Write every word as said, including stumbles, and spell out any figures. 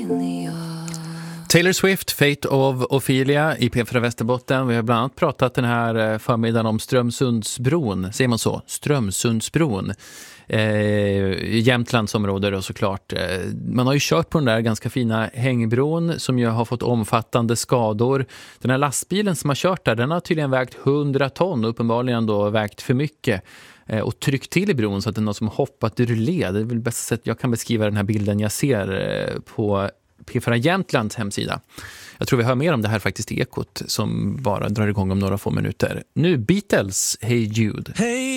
Taylor Swift, Fate of Ophelia i P fyra Västerbotten. Vi har bland annat pratat den här förmiddagen om Strömsundsbron. Säger man så? Strömsundsbron. Eh, Jämtlandsområdet och såklart. Eh, man har ju kört på den där ganska fina hängbron som ju har fått omfattande skador. Den här lastbilen som har kört där, den har tydligen vägt hundra ton och uppenbarligen då vägt för mycket. Eh, och tryckt till i bron så att det är någon som hoppat ur led. Det är väl bästa sätt jag kan beskriva den här bilden jag ser eh, på P fyra Jämtlands hemsida. Jag tror vi hör mer om det här faktiskt i Ekot som bara drar igång om några få minuter. Nu Beatles, Hey Jude. Hey